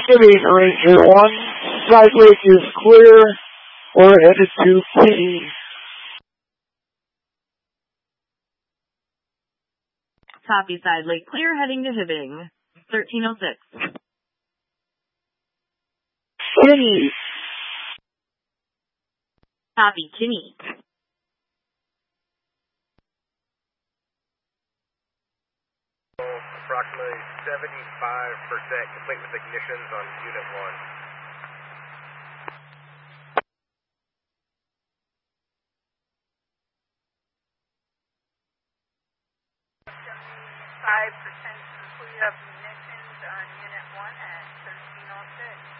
Heading Ranger 1, side lake is clear. We're headed to Kitty. Copy, side lake clear, heading to Hibbing. 1306. Kitty. Copy, Kinney. Approximately 75% complete with ignitions on Unit 1. 5% complete of ignitions on Unit 1 at 1306.